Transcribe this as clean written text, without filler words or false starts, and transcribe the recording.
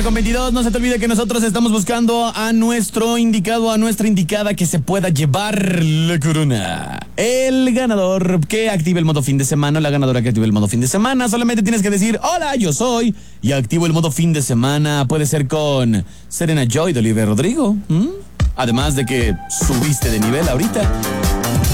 Con 22, no se te olvide que nosotros estamos buscando a nuestro indicado, a nuestra indicada que se pueda llevar la corona. El ganador que active el modo fin de semana, la ganadora que active el modo fin de semana, solamente tienes que decir, hola, yo soy, y activo el modo fin de semana. Puede ser con Serena Joy de Olivia Rodrigo. Además de que subiste de nivel ahorita.